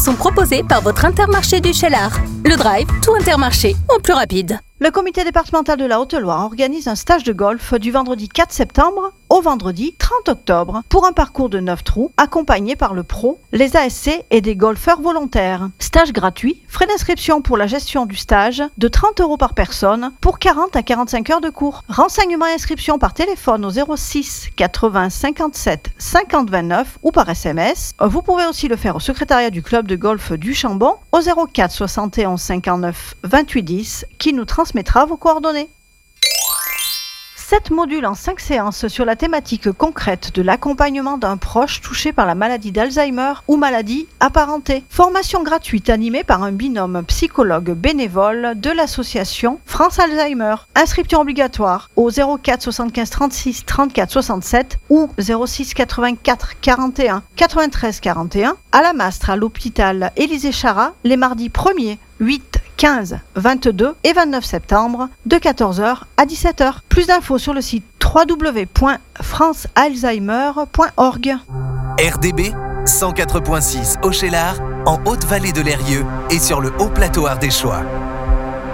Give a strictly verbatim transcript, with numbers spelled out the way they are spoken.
sont proposés par votre Intermarché du Cheylard. Le Drive, tout Intermarché, en plus rapide. Le comité départemental de la Haute-Loire organise un stage de golf du vendredi quatre septembre au vendredi trente octobre pour un parcours de neuf trous accompagné par le pro, les A S C et des golfeurs volontaires. Stage gratuit, frais d'inscription pour la gestion du stage de trente euros par personne pour quarante à quarante-cinq heures de cours. Renseignements et inscriptions par téléphone au zéro six quatre-vingts cinquante-sept cinquante vingt-neuf ou par S M S. Vous pouvez aussi le faire au secrétariat du club de golf du Chambon au zéro quatre soixante et onze cinquante-neuf vingt-huit dix qui nous transmettra vos coordonnées. Sept modules en cinq séances sur la thématique concrète de l'accompagnement d'un proche touché par la maladie d'Alzheimer ou maladie apparentée. Formation gratuite animée par un binôme psychologue bénévole de l'association France Alzheimer. Inscription obligatoire au zéro quatre soixante-quinze trente-six trente-quatre soixante-sept ou zéro six quatre-vingt-quatre quarante et un quatre-vingt-treize quarante et un à la Mastre à l'hôpital Élisée Charat les mardis premier, huit, quinze, vingt-deux et vingt-neuf septembre de quatorze heures à dix-sept heures. Plus d'infos sur le site w w w point france alzheimer point org. R D B cent quatre virgule six au Cheylard, en Haute-Vallée de l'Eyrieux et sur le Haut Plateau Ardéchois.